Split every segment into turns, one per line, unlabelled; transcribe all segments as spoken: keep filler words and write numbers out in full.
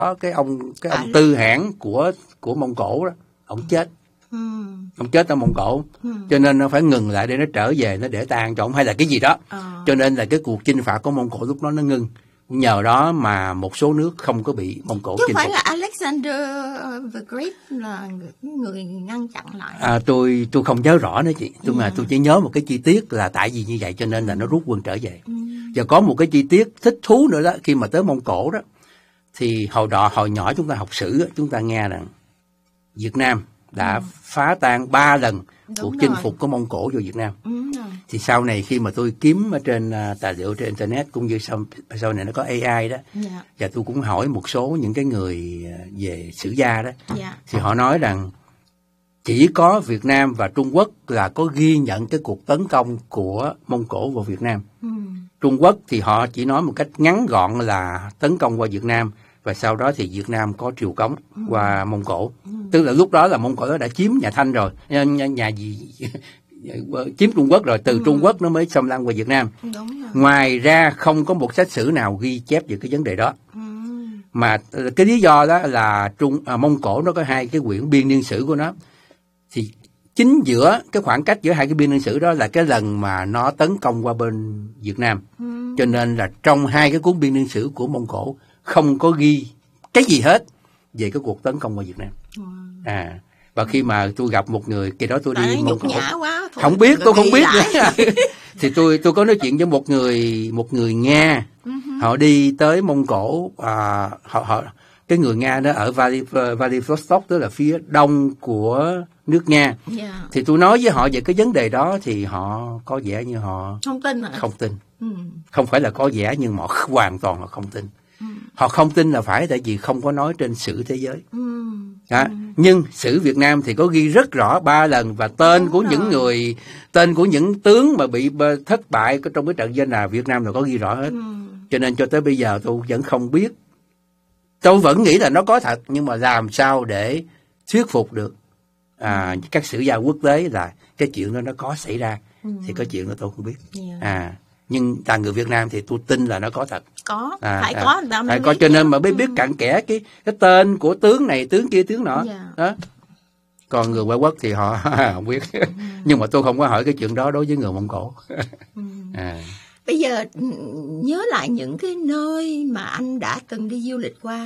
có cái ông cái ông tư hãng của của Mông Cổ đó, ông chết. Ừ. Ông chết ở Mông Cổ, ừ. cho nên nó phải ngừng lại để nó trở về, nó để tang cho ông hay là cái gì đó. À. Cho nên là cái cuộc chinh phạt của Mông Cổ lúc đó nó ngưng. Nhờ đó mà một số nước không có bị Mông Cổ chinh
phục. Chứ phải
phục.
là Alexander the Great là người ngăn chặn lại.
À, tôi tôi không nhớ rõ nữa chị, nhưng yeah. mà tôi chỉ nhớ một cái chi tiết là tại vì như vậy cho nên là nó rút quân trở về. Ừ. Và có một cái chi tiết thích thú nữa đó, khi mà tới Mông Cổ đó, thì hồi đó hồi nhỏ chúng ta học sử chúng ta nghe rằng Việt Nam đã ừ. phá tan ba lần cuộc chinh phục của Mông Cổ vô Việt Nam. Ừ. Thì sau này khi mà tôi kiếm ở trên uh, tài liệu trên internet cũng như sau sau này nó có a i đó, yeah. và tôi cũng hỏi một số những cái người về sử gia đó, yeah. thì họ nói rằng chỉ có Việt Nam và Trung Quốc là có ghi nhận cái cuộc tấn công của Mông Cổ vào Việt Nam. Ừ. Trung Quốc thì họ chỉ nói một cách ngắn gọn là tấn công qua Việt Nam, và sau đó thì Việt Nam có triều cống ừ. qua Mông Cổ. Ừ. Tức là lúc đó là Mông Cổ đó đã chiếm nhà Thanh rồi, nhà, nhà gì chiếm Trung Quốc rồi, từ ừ. Trung Quốc nó mới xâm lăng qua Việt Nam. Ngoài ra không có một sách sử nào ghi chép về cái vấn đề đó. Ừ. Mà cái lý do đó là Trung à, Mông Cổ nó có hai cái quyển biên niên sử của nó. Thì chính giữa cái khoảng cách giữa hai cái biên niên sử đó là cái lần mà nó tấn công qua bên Việt Nam. Ừ. Cho nên là trong hai cái cuốn biên niên sử của Mông Cổ không có ghi cái gì hết về cái cuộc tấn công qua Việt Nam. Ừ. À, và khi mà tôi gặp một người, khi đó tôi đi Mông Cổ,
quá,
không biết, tôi không biết nữa. Thì tôi tôi có nói chuyện với một người một người Nga, uh-huh. họ đi tới Mông Cổ, à, họ họ cái người Nga đó ở Vladivostok, tức là phía đông của nước Nga. Yeah. Thì tôi nói với họ về cái vấn đề đó thì họ có vẻ như họ
không tin, hả?
Không tin. Ừ. Không phải là có vẻ, nhưng mà họ hoàn toàn họ không tin. Ừ. Họ không tin là phải tại vì không có nói trên sử thế giới. Ừ. Đó. Ừ. Nhưng sử Việt Nam thì có ghi rất rõ ba lần, và tên Đúng của rồi. những người, tên của những tướng mà bị thất bại trong cái trận danh là Việt Nam là có ghi rõ hết. Ừ. Cho nên cho tới bây giờ tôi vẫn không biết. Tôi vẫn nghĩ là nó có thật, nhưng mà làm sao để thuyết phục được à, các sử gia quốc tế là cái chuyện đó nó có xảy ra, ừ. thì cái chuyện đó tôi không biết. Yeah. À, nhưng là người Việt Nam thì tôi tin là nó có thật.
Có, à, phải à, có.
Phải có, cho nên mà mới biết cặn kẽ cái cái tên của tướng này, tướng kia, tướng nọ. Yeah. Đó. Còn người ngoại quốc thì họ không biết. Ừ. Nhưng mà tôi không có hỏi cái chuyện đó đối với người Mông Cổ.
Ừ. À. Bây giờ nhớ lại những cái nơi mà anh đã từng đi du lịch qua,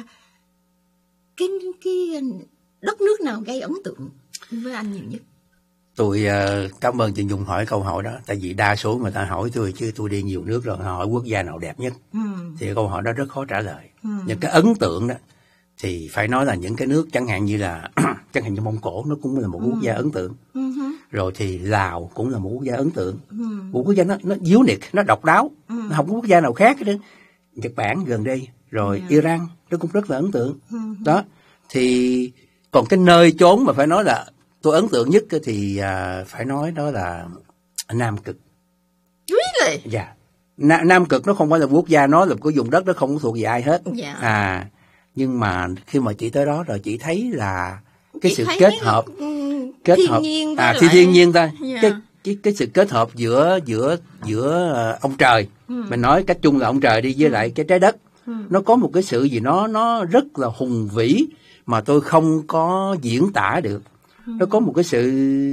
cái cái đất nước nào gây ấn tượng với anh nhiều nhất?
Tôi uh, cảm ơn chị Nhung hỏi câu hỏi đó, tại vì đa số người ta hỏi tôi chứ tôi đi nhiều nước rồi, họ hỏi quốc gia nào đẹp nhất, ừ. thì câu hỏi đó rất khó trả lời. Ừ. Những cái ấn tượng đó thì phải nói là những cái nước chẳng hạn như là chẳng hạn như Mông Cổ, nó cũng là một ừ. quốc gia ấn tượng. Ừ. Rồi thì Lào cũng là một quốc gia ấn tượng. Ừ. Một quốc gia nó nó unique, nó độc đáo, ừ. nó không có quốc gia nào khác hết. Nhật Bản gần đây, rồi yeah. Iran nó cũng rất là ấn tượng. Ừ. Đó thì còn cái nơi chốn mà phải nói là tôi ấn tượng nhất thì à, phải nói đó là Nam Cực.
Really?
Dạ. Na, Nam Cực nó không phải là quốc gia, nó là một cái vùng đất, nó không thuộc về ai hết. Yeah. À, nhưng mà khi mà chị tới đó rồi chị thấy là cái chị sự kết hợp kết
thiên
hợp
nhiên
à
lại...
thì thiên nhiên ta. Yeah. Cái cái cái sự kết hợp giữa giữa giữa uh, ông trời, ừ. mình nói cách chung là ông trời đi, với ừ. lại cái trái đất. Ừ. Nó có một cái sự gì nó nó rất là hùng vĩ mà tôi không có diễn tả được. Ừ. Nó có một cái sự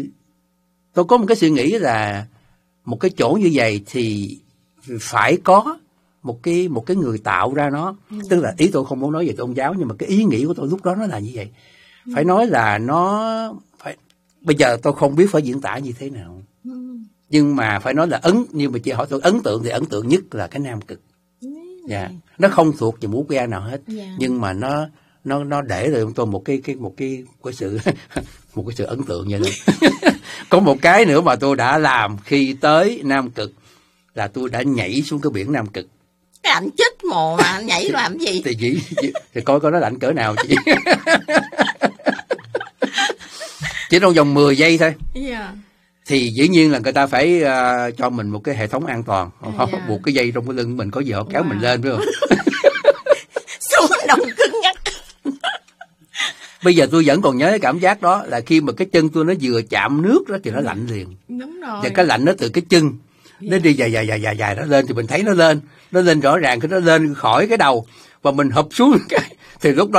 tôi có một cái suy nghĩ là một cái chỗ như vậy thì phải có một cái một cái người tạo ra nó. Ừ. Tức là ý tôi không muốn nói về tôn giáo, nhưng mà cái ý nghĩ của tôi lúc đó nó là như vậy. Ừ. Phải nói là nó phải, bây giờ tôi không biết phải diễn tả như thế nào. Ừ. Nhưng mà phải nói là ấn, nhưng mà chị hỏi tôi ấn tượng thì ấn tượng nhất là cái Nam Cực. Dạ, yeah. Nó không thuộc về một quốc gia nào hết, yeah. nhưng mà nó nó nó để lại cho tôi một cái cái một cái cái sự một cái sự ấn tượng như thế. Có một cái nữa mà tôi đã làm khi tới Nam Cực là tôi đã nhảy xuống cái biển Nam Cực.
Cái anh chết mồ mà anh nhảy làm gì?
Thì chỉ, chỉ thì coi coi nó lạnh cỡ nào chị. Chỉ trong vòng mười giây thôi. Yeah. Thì dĩ nhiên là người ta phải uh, cho mình một cái hệ thống an toàn, không yeah. buộc cái dây trong cái lưng mình, có gì họ kéo wow. mình lên, phải không?
Xuống đồng cứng nhắc.
Bây giờ tôi vẫn còn nhớ cái cảm giác đó, là khi mà cái chân tôi nó vừa chạm nước đó thì nó lạnh liền.
Đúng rồi.
Và cái lạnh nó từ cái chân, yeah. nó đi dài dài dài dài dài nó lên, thì mình thấy nó lên, nó lên rõ ràng, khi nó lên khỏi cái đầu và mình hụp xuống cái thì lúc đó